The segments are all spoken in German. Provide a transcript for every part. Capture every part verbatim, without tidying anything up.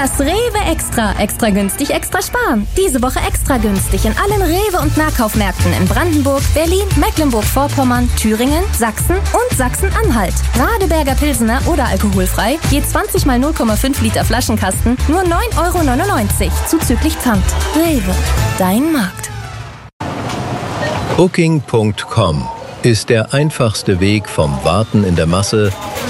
Das Rewe Extra. Extra günstig, extra sparen. Diese Woche extra günstig in allen Rewe- und Nahkaufmärkten in Brandenburg, Berlin, Mecklenburg-Vorpommern, Thüringen, Sachsen und Sachsen-Anhalt. Radeberger Pilsener oder alkoholfrei, je zwanzig mal null Komma fünf Liter Flaschenkasten, nur neun Euro neunundneunzig, zuzüglich Pfand. Rewe, dein Markt. Booking Punkt com ist der einfachste Weg vom Warten in der Masse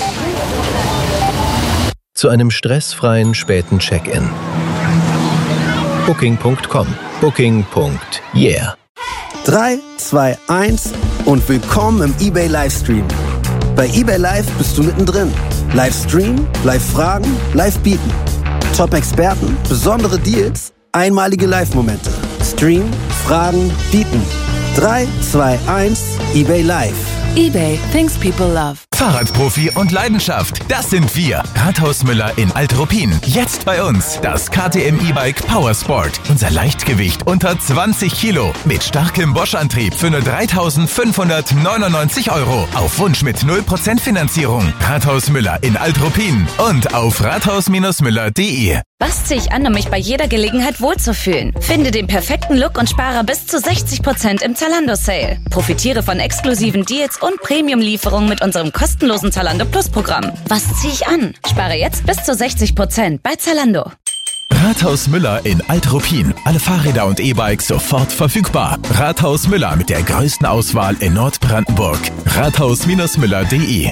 zu einem stressfreien späten Check-in. Booking Punkt com. Booking. Yeah. drei, zwei, eins und willkommen im eBay Livestream. Bei eBay Live bist du mittendrin. Livestream, Live-Fragen, Live-Bieten. Top-Experten, besondere Deals, einmalige Live-Momente. Stream, Fragen, Bieten. drei, zwei, eins, eBay Live. eBay, things people love. Fahrradprofi und Leidenschaft, das sind wir. Rathaus Müller in Alt-Ruppin. Jetzt bei uns das K T M E-Bike Power Sport. Unser Leichtgewicht unter zwanzig Kilo. Mit starkem Bosch-Antrieb für nur dreitausendfünfhundertneunundneunzig Euro. Auf Wunsch mit null Prozent Finanzierung. Rathaus Müller in Alt-Ruppin. Und auf rathaus Müller punkt de. Was ziehe ich an, um mich bei jeder Gelegenheit wohlzufühlen? Finde den perfekten Look und spare bis zu sechzig Prozent im Zalando-Sale. Profitiere von exklusiven Deals und Premium-Lieferungen mit unserem kostenlosen Zalando Plus-Programm. Was ziehe ich an? Spare jetzt bis zu sechzig Prozent bei Zalando. Rathaus Müller in Alt-Ruppin. Alle Fahrräder und E-Bikes sofort verfügbar. Rathaus Müller mit der größten Auswahl in Nordbrandenburg. rathaus Müller punkt de.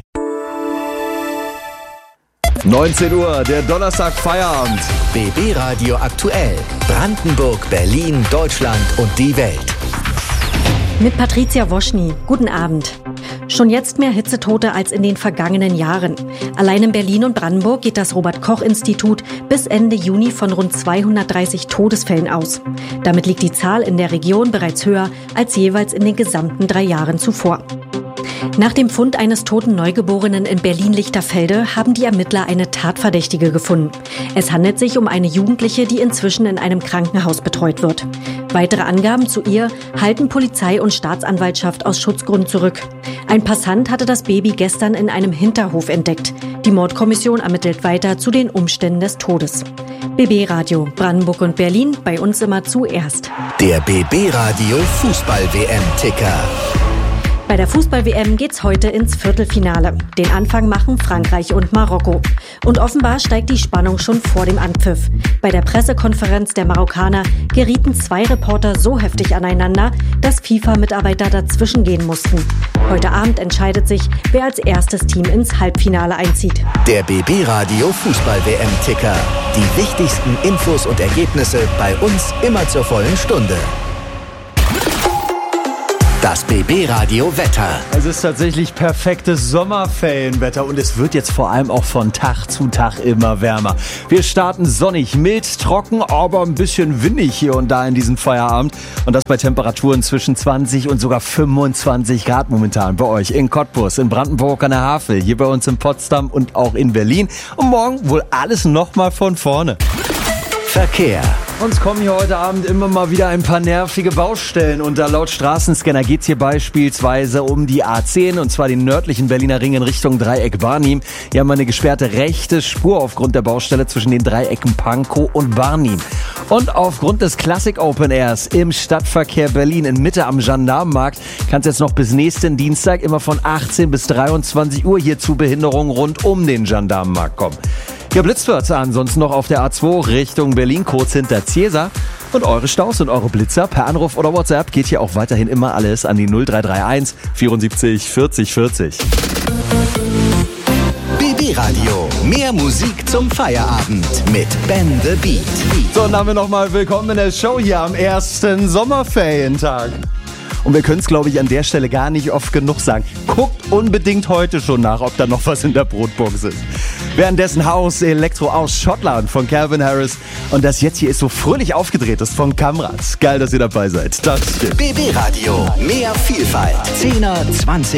neunzehn Uhr, der Donnerstag Feierabend. B B Radio aktuell. Brandenburg, Berlin, Deutschland und die Welt. Mit Patricia Woschny. Guten Abend. Schon jetzt mehr Hitzetote als in den vergangenen Jahren. Allein in Berlin und Brandenburg geht das Robert-Koch-Institut bis Ende Juni von rund zweihundertdreißig Todesfällen aus. Damit liegt die Zahl in der Region bereits höher als jeweils in den gesamten drei Jahren zuvor. Nach dem Fund eines toten Neugeborenen in Berlin-Lichterfelde haben die Ermittler eine Tatverdächtige gefunden. Es handelt sich um eine Jugendliche, die inzwischen in einem Krankenhaus betreut wird. Weitere Angaben zu ihr halten Polizei und Staatsanwaltschaft aus Schutzgründen zurück. Ein Passant hatte das Baby gestern in einem Hinterhof entdeckt. Die Mordkommission ermittelt weiter zu den Umständen des Todes. B B Radio, Brandenburg und Berlin, bei uns immer zuerst. Der B B Radio Fußball-W M-Ticker. Bei der Fußball-W M geht's heute ins Viertelfinale. Den Anfang machen Frankreich und Marokko. Und offenbar steigt die Spannung schon vor dem Anpfiff. Bei der Pressekonferenz der Marokkaner gerieten zwei Reporter so heftig aneinander, dass FIFA-Mitarbeiter dazwischen gehen mussten. Heute Abend entscheidet sich, wer als erstes Team ins Halbfinale einzieht. Der B B Radio Fußball-W M-Ticker. Die wichtigsten Infos und Ergebnisse bei uns immer zur vollen Stunde. Das B B Radio Wetter. Es ist tatsächlich perfektes Sommerferienwetter und es wird jetzt vor allem auch von Tag zu Tag immer wärmer. Wir starten sonnig, mild, trocken, aber ein bisschen windig hier und da in diesem Feierabend. Und das bei Temperaturen zwischen zwanzig und sogar fünfundzwanzig Grad momentan bei euch in Cottbus, in Brandenburg an der Havel, hier bei uns in Potsdam und auch in Berlin. Und morgen wohl alles nochmal von vorne. Verkehr. Uns kommen hier heute Abend immer mal wieder ein paar nervige Baustellen unter. Laut Straßenscanner geht es hier beispielsweise um die A zehn und zwar den nördlichen Berliner Ring in Richtung Dreieck Barnim. Hier haben wir eine gesperrte rechte Spur aufgrund der Baustelle zwischen den Dreiecken Pankow und Barnim. Und aufgrund des Classic Open Airs im Stadtverkehr Berlin in Mitte am Gendarmenmarkt kann es jetzt noch bis nächsten Dienstag immer von achtzehn bis dreiundzwanzig Uhr hier zu Behinderungen rund um den Gendarmenmarkt kommen. Ja, blitzt wird's ansonsten noch auf der A zwei Richtung Berlin, kurz hinter Ziesa. Und eure Staus und eure Blitzer per Anruf oder WhatsApp geht hier auch weiterhin immer alles an die null drei drei eins vierundsiebzig vierzig vierzig. B B Radio. Mehr Musik zum Feierabend mit Ben the Beat. So, und dann haben wir nochmal willkommen in der Show hier am ersten Sommerferientag. Und wir können es, glaube ich, an der Stelle gar nicht oft genug sagen. Guckt unbedingt heute schon nach, ob da noch was in der Brotbox ist. Währenddessen House Elektro aus Schottland von Calvin Harris. Und das jetzt hier ist so fröhlich aufgedreht ist von Kamrat. Geil, dass ihr dabei seid. Dankeschön. B B Radio. Mehr Vielfalt. zehner, zwanzig